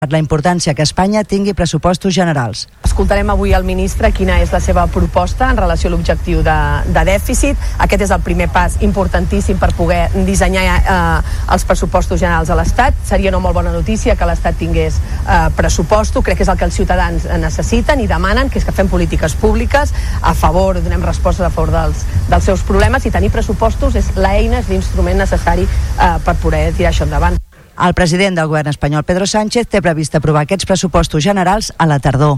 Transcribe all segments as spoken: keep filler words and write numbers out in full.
la importància que Espanya tingui pressupostos generals. Escoltarem avui al ministre quina és la seva proposta en relació a l'objectiu de, de dèficit. Aquest és el primer pas importantíssim per poder dissenyar eh, els pressupostos generals a l'Estat. Seria una molt bona notícia que l'Estat tingués eh, pressuposto. Crec que és el que els ciutadans necessiten i demanen, que és que fem polítiques públiques a favor, donem respostes a favor dels, dels seus problemes, i tenir pressupostos és l'eina, és l'instrument necessari eh, per poder tirar això endavant. El president del govern espanyol, Pedro Sánchez, té previst aprovar aquests pressupostos generals a la tardor.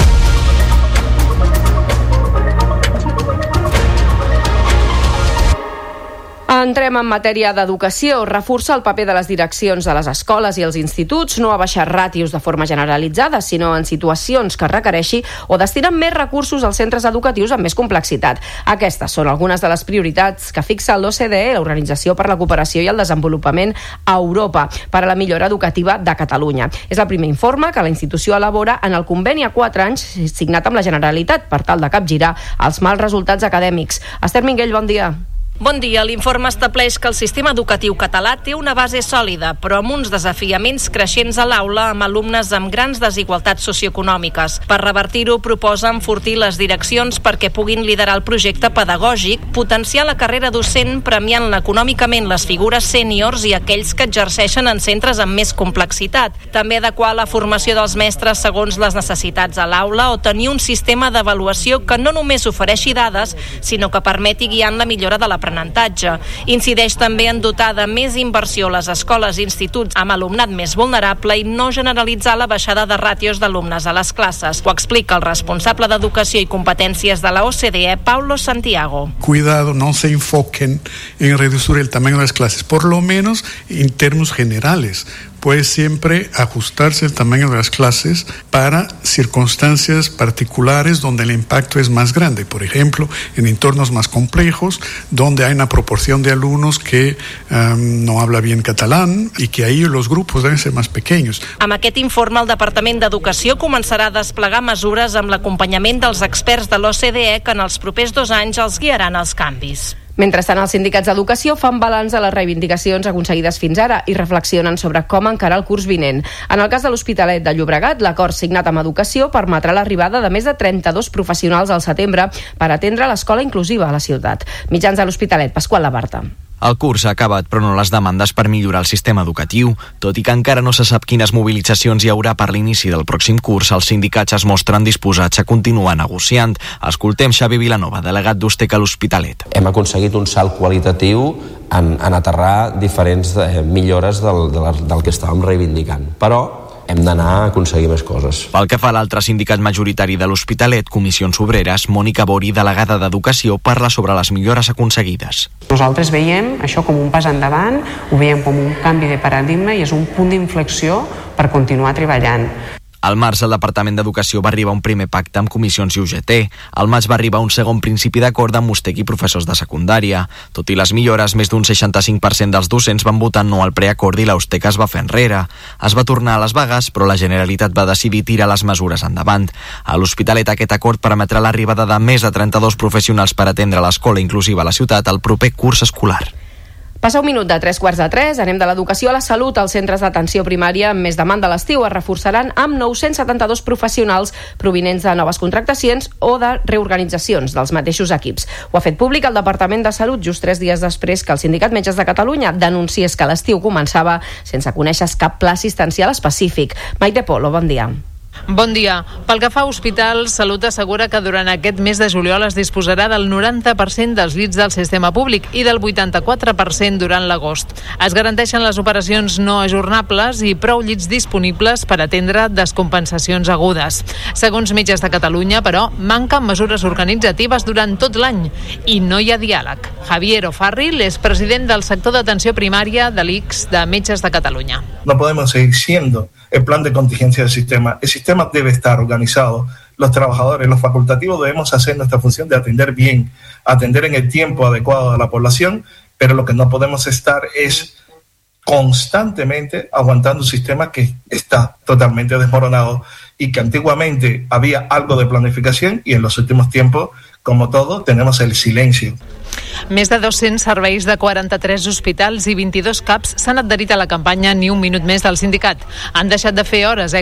Entrem en matèria d'educació. Reforçar el paper de les direccions de les escoles i els instituts, no abaixar ràtios de forma generalitzada, sinó en situacions que requereixi, o destinar més recursos als centres educatius amb més complexitat. Aquestes són algunes de les prioritats que fixa l'O C D E, l'Organització per la Cooperació i el Desenvolupament a Europa, per a la millora educativa de Catalunya. És el primer informe que la institució elabora en el conveni a quatre anys signat amb la Generalitat per tal de capgirar els mals resultats acadèmics. Esther Minguell, bon dia. Bon dia. L'informe estableix que el sistema educatiu català té una base sòlida, però amb uns desafiaments creixents a l'aula amb alumnes amb grans desigualtats socioeconòmiques. Per revertir-ho, proposa enfortir les direccions perquè puguin liderar el projecte pedagògic, potenciar la carrera docent premiant econòmicament les figures sèniors i aquells que exerceixen en centres amb més complexitat. També adequar la formació dels mestres segons les necessitats a l'aula o tenir un sistema d'avaluació que no només ofereixi dades, sinó que permeti guiar en la millora de la aprenentatge. Incideix també en dotar de més inversió les escoles i instituts amb alumnat més vulnerable i no generalitzar la baixada de ràtios d'alumnes a les classes. Ho explica el responsable d'Educació i Competències de la O C D E, Paulo Santiago. Cuidado, no se enfoquen en reducir el tamaño de las clases, por lo menos en términos generales. Puede siempre ajustarse el tamaño de las clases para circunstancias particulares donde el impacto es más grande. Por ejemplo, en entornos más complejos, donde hay una proporción de alumnos que um, no habla bien catalán y que ahí los grupos deben ser más pequeños. Amb aquest informe, el Departament d'Educació començarà a desplegar mesures amb l'acompanyament dels experts de l'O C D E que en els propers dos anys els guiaran els canvis. Mentrestant, els sindicats d'educació fan balanç de les reivindicacions aconseguides fins ara i reflexionen sobre com encarar el curs vinent. En el cas de l'Hospitalet de Llobregat, l'acord signat amb Educació permetrà l'arribada de més de trenta-dos professionals al setembre per atendre l'escola inclusiva a la ciutat. Mitjans de l'Hospitalet, Pasqual Labarta. El curs ha acabat, però no les demandes per millorar el sistema educatiu. Tot i que encara no se sap quines mobilitzacions hi haurà per l'inici del pròxim curs, els sindicats es mostren disposats a continuar negociant. Escoltem Xavi Vilanova, delegat d'Ustec a l'Hospitalet. Hem aconseguit un salt qualitatiu en, en aterrar diferents eh, millores del, del, del que estàvem reivindicant. Però hem d'anar a aconseguir més coses. Pel que fa a l'altre sindicat majoritari de l'Hospitalet, Comissions Obreres, Mònica Bori, delegada d'Educació, parla sobre les millores aconseguides. Nosaltres veiem això com un pas endavant, ho veiem com un canvi de paradigma i és un punt d'inflexió per continuar treballant. Al març, el Departament d'Educació va arribar a un primer pacte amb comissions i U G T. Al maig va arribar un segon principi d'acord amb Ustec i professors de secundària. Tot i les millores, més d'un seixanta-cinc per cent dels docents van votar no al preacord i la Ustec es va fer enrere. Es va tornar a les vagues, però la Generalitat va decidir tirar les mesures endavant. A l'Hospitalet, aquest acord permetrà l'arribada de més de trenta-dos professionals per atendre l'escola inclusiva a la ciutat el proper curs escolar. Passa un minut de tres quarts de tres, anem de l'educació a la salut. Els centres d'atenció primària amb més demanda a l'estiu es reforçaran amb nou-cents setanta-dos professionals provinents de noves contractacions o de reorganitzacions dels mateixos equips. Ho ha fet públic el Departament de Salut just tres dies després que el Sindicat Metges de Catalunya denunciés que l'estiu començava sense conèixer cap pla assistencial específic. Maite Polo, bon dia. Bon dia. Pel que fa a hospitals, Salut assegura que durant aquest mes de juliol es disposarà del noranta per cent dels llits del sistema públic i del vuitanta-quatre per cent durant l'agost. Es garanteixen les operacions no ajornables i prou llits disponibles per atendre descompensacions agudes. Segons Metges de Catalunya, però, manquen mesures organitzatives durant tot l'any i no hi ha diàleg. Javier O'Farrill és president del sector d'atenció primària de l'I C S de Metges de Catalunya. No podemos seguir siendo el plan de contingencia del sistema. El sistema debe estar organizado. Los trabajadores, los facultativos debemos hacer nuestra función de atender bien, atender en el tiempo adecuado a la población, pero lo que no podemos estar es constantemente aguantando un sistema que está totalmente desmoronado y que antiguamente había algo de planificación y en los últimos tiempos, como todo, tenemos el silencio. Més de dos-cents serveis de quaranta-tres hospitals i vint-i-dos CAPs s'han adherit a la campanya Ni un minut més del sindicat. Han deixat de fer hores